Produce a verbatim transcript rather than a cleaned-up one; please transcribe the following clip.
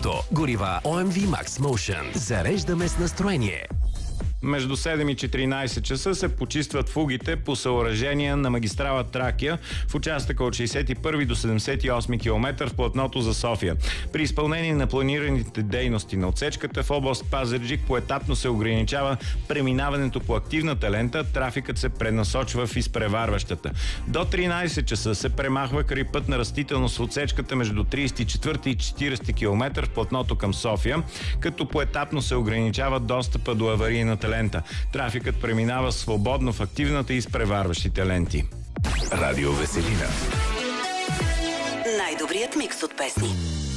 лятото. Горива О Ем Ви Max Motion. Зареждаме с настроение. Между седем и четиринайсет часа се почистват фугите по съоръжения на магистрала Тракия в участъка от шейсет и първи до седемдесет и осми километър в платното за София. При изпълнение на планираните дейности на отсечката в област Пазарджик поетапно се ограничава преминаването по активната лента, трафикът се пренасочва в изпреварващата. До тринайсет часа се премахва крайпътна растителност в отсечката между трийсет и четвърти и четирийсети километър в платното към София, като поетапно се ограничава достъпа до аварийната лента. Трафикът преминава свободно в активната и изпреварващите ленти. Радио Веселина. Най-добрият микс от песни.